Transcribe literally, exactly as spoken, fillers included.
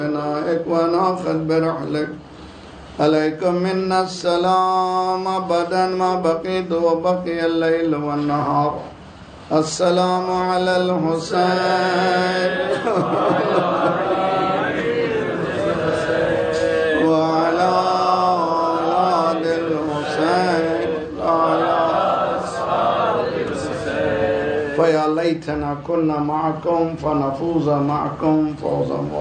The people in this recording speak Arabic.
وناخذ برحلك عليك منا السلام أبدا ما بقيت وبقي الليل والنهار. السلام على الحسين وعلى أولاد الحسين وعلى أصحاب الحسين. فيا ليتنا كنا معكم فنفوز معكم فوزا